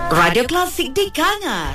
Radio Klasik di Kangar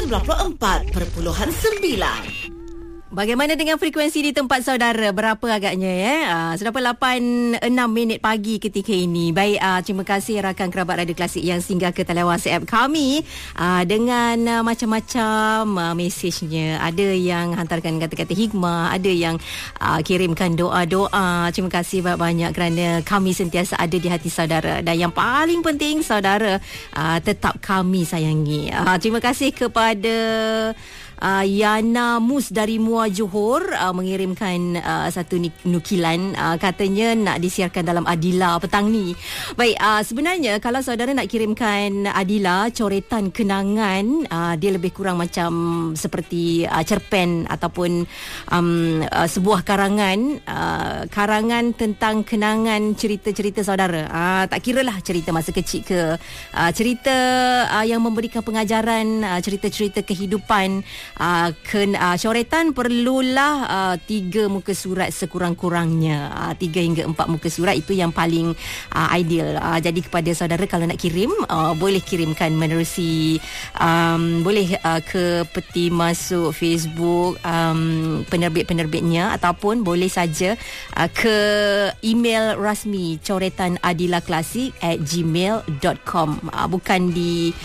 94.9. Bagaimana dengan frekuensi di tempat saudara? Berapa agaknya sudah 8:06 pagi ketika ini. Baik, terima kasih rakan kerabat Radio Klasik yang singgah ke talian WhatsApp kami dengan macam-macam mesejnya. Ada yang hantarkan kata-kata hikmah, ada yang kirimkan doa-doa. Terima kasih banyak-banyak kerana kami sentiasa ada di hati saudara. Dan yang paling penting, saudara tetap kami sayangi. Terima kasih kepada Yana Mus dari Muar Johor mengirimkan satu nukilan, katanya nak disiarkan dalam Adila petang ni. Baik, sebenarnya kalau saudara nak kirimkan Adila coretan kenangan, dia lebih kurang macam seperti cerpen ataupun sebuah karangan tentang kenangan cerita-cerita saudara. Tak kiralah cerita masa kecil ke cerita yang memberikan pengajaran, cerita-cerita kehidupan. Coretan perlulah 3 muka surat sekurang-kurangnya. 3 hingga 4 muka surat itu yang paling ideal. Jadi kepada saudara kalau nak kirim, boleh kirimkan menerusi boleh ke peti masuk Facebook penerbit-penerbitnya, ataupun boleh saja ke email rasmi coretanadilaklasik@gmail.com. Bukan di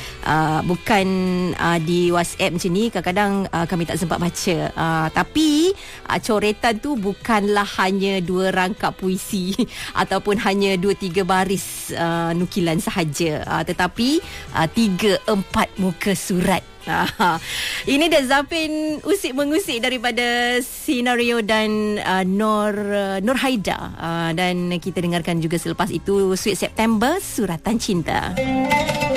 WhatsApp macam ni. Kadang-kadang kami tak sempat baca, tapi coretan tu bukanlah hanya 2 rangkap puisi ataupun hanya 2-3 baris nukilan sahaja, tetapi 3-4 muka surat. Ini dah Zafin usik-mengusik daripada Sinario dan Nur Haida, dan kita dengarkan juga selepas itu Sweet September, Suratan Cinta.